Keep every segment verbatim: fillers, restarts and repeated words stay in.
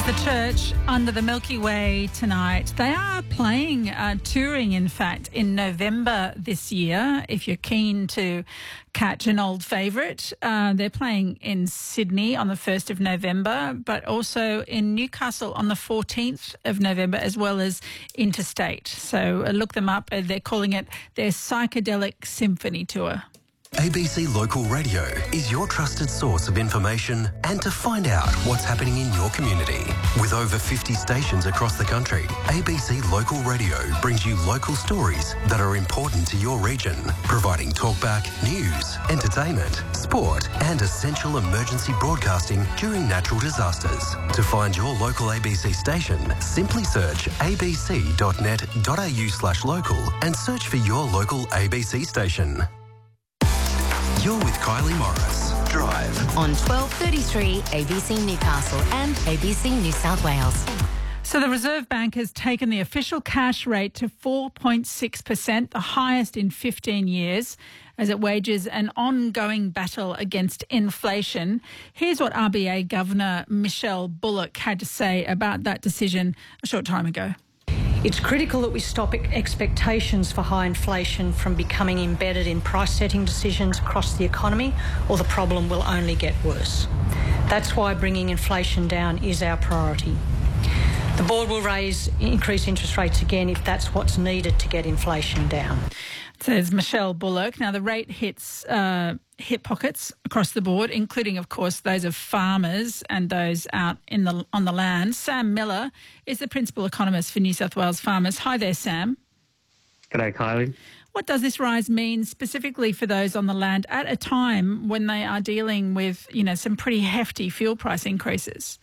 The Church under the Milky Way tonight. They are playing, uh, touring in fact, in November this year. If you're keen to catch an old favourite, uh, they're playing in Sydney on the first of November, but also in Newcastle on the fourteenth of November, as well as interstate. So uh, look them up. Uh, they're calling it their Psychedelic Symphony Tour. A B C Local Radio is your trusted source of information and to find out what's happening in your community. With over fifty stations across the country, A B C Local Radio brings you local stories that are important to your region, providing talkback, news, entertainment, sport and essential emergency broadcasting during natural disasters. To find your local A B C station, simply search abc.net.au slash local and search for your local A B C station. You're with Kylie Morris. Drive. On twelve thirty-three A B C Newcastle and A B C New South Wales. So the Reserve Bank has taken the official cash rate to four point six percent, the highest in fifteen years, as it wages an ongoing battle against inflation. Here's what R B A Governor Michelle Bullock had to say about that decision a short time ago. It's critical that we stop expectations for high inflation from becoming embedded in price-setting decisions across the economy, or the problem will only get worse. That's why bringing inflation down is our priority. The board will raise, increase interest rates again if that's what's needed to get inflation down. Says Michelle Bullock. Now, the rate hits uh, hit pockets across the board, including, of course, those of farmers and those out in the on the land. Sam Miller is the principal economist for New South Wales Farmers. Hi there, Sam. G'day, Kylie. What does this rise mean specifically for those on the land at a time when they are dealing with, you know, some pretty hefty fuel price increases?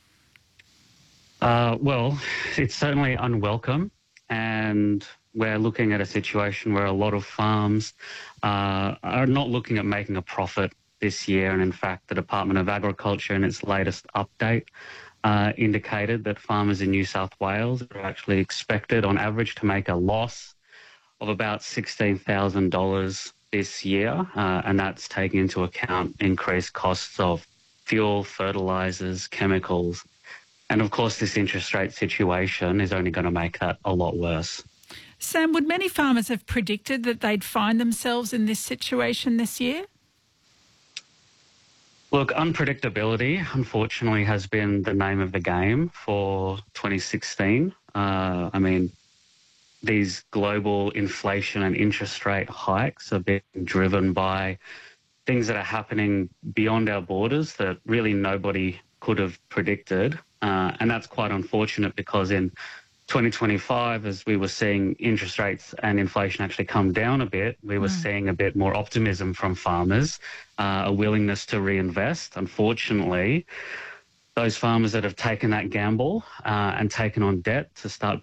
Uh, well, it's certainly unwelcome, and we're looking at a situation where a lot of farms uh, are not looking at making a profit this year. And in fact, the Department of Agriculture in its latest update uh, indicated that farmers in New South Wales are actually expected on average to make a loss of about sixteen thousand dollars this year. Uh, and that's taking into account increased costs of fuel, fertilisers, chemicals. And of course, this interest rate situation is only going to make that a lot worse. Sam, would many farmers have predicted that they'd find themselves in this situation this year? Look, unpredictability, unfortunately, has been the name of the game for twenty sixteen. Uh, I mean, these global inflation and interest rate hikes are being driven by things that are happening beyond our borders that really nobody could have predicted. Uh, and that's quite unfortunate because in twenty twenty-five, as we were seeing interest rates and inflation actually come down a bit, we were mm. seeing a bit more optimism from farmers, uh, a willingness to reinvest. Unfortunately, those farmers that have taken that gamble uh, and taken on debt to start